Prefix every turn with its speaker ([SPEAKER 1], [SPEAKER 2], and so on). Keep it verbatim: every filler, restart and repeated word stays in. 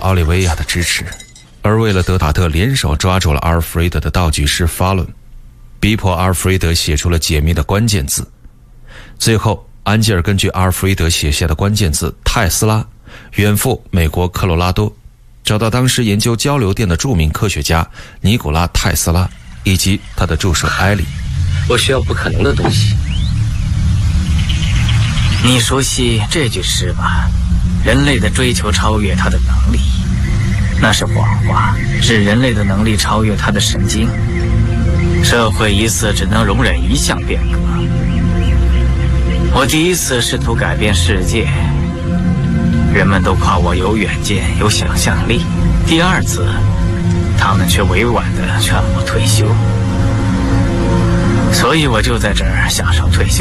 [SPEAKER 1] 奥利维亚的支持，而为了德塔特联手抓住了阿尔弗雷德的道具师法伦，逼迫阿尔弗雷德写出了解密的关键字。最后，安吉尔根据阿尔弗雷德写下的关键字泰斯拉，远赴美国科罗拉多，找到当时研究交流电的著名科学家尼古拉·泰斯拉以及他的助手埃里。
[SPEAKER 2] 我需要不可能的东西。
[SPEAKER 3] 你熟悉这句诗吧？人类的追求超越他的能力，那是谎话，是人类的能力超越他的神经。社会一次只能容忍一项变革。我第一次试图改变世界，人们都夸我有远见，有想象力。第二次，他们却委婉地劝我退休，所以我就在这儿享受退休。